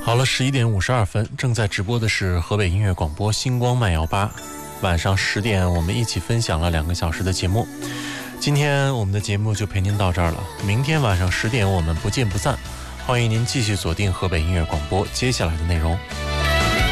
好了，11点52分，正在直播的是河北音乐广播星光慢摇吧。晚上10点，我们一起分享了2个小时的节目。今天我们的节目就陪您到这儿了，明天晚上10点我们不见不散。欢迎您继续锁定河北音乐广播接下来的内容。